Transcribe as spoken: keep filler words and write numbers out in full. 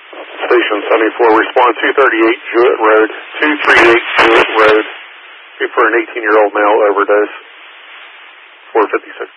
Station seventy-four, respond two thirty-eight Jewett Road, two thirty-eight Jewett Road, for an eighteen-year-old male overdose, four fifty-six.